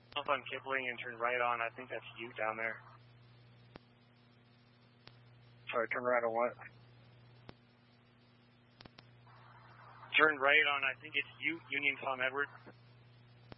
Up on Kipling and turn right on. I think that's you down there. Sorry, turn right on what? Turn right on. I think it's you, Union Tom Edward.